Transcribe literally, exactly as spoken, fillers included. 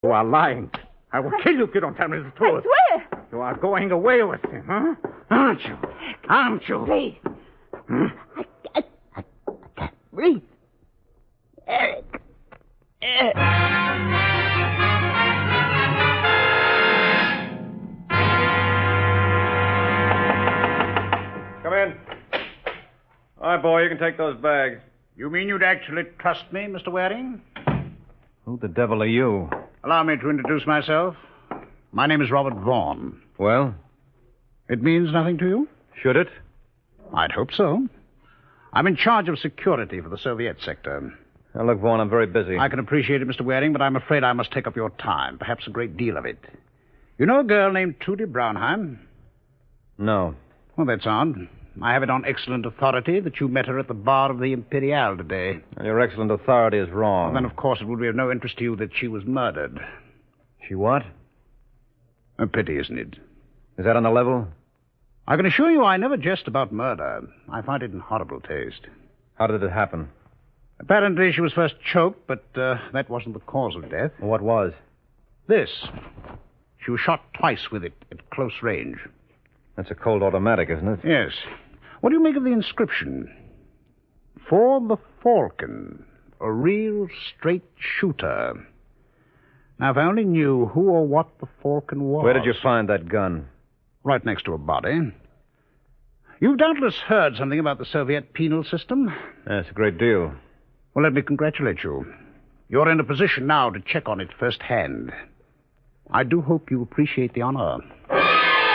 You are lying. I will kill you if you don't tell me the truth. I swear. You are going away with him, huh? Aren't you? Aren't you? Please. Hmm? I, I, I, I can't breathe. Eric. Eric. Come in. All right, boy, you can take those bags. You mean you'd actually trust me, Mister Waring? Who the devil are you? Allow me to introduce myself. My name is Robert Vaughn. Well, It means nothing to you? should it? I'd hope so. I'm in charge of security for the Soviet sector. Now, look, Vaughn, I'm very busy. I can appreciate it, Mister Waring, but I'm afraid I must take up your time, perhaps a great deal of it. You know a girl named Trudy Brownheim? No. Well, that's odd. I have it on excellent authority that you met her at the bar of the Imperial today. And your excellent authority is wrong. Well, then, of course, it would be of no interest to you that she was murdered. She what? A pity, isn't it? Is that on the level? I can assure you I never jest about murder. I find it in horrible taste. How did it happen? Apparently, she was first choked, but uh, that wasn't the cause of death. What was? This. She was shot twice with it at close range. That's a cold automatic, isn't it? Yes. What do you make of the inscription? For the Falcon, a real straight shooter. Now, if I only knew who or what the Falcon was. Where did you find that gun? Right next to a body. You've doubtless heard something about the Soviet penal system. That's a great deal. Well, let me congratulate you. You're in a position now to check on it firsthand. I do hope you appreciate the honor.